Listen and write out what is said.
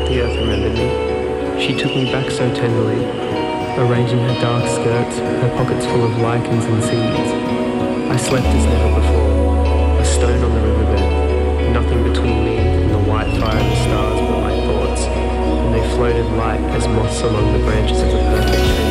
the earth remembered me. She took me back so tenderly, arranging her dark skirts, her pockets full of lichens and seeds. I slept as never before, a stone on the riverbed, nothing between me and the white fire of the stars but my thoughts, and they floated light as moths among the branches of the perfect tree.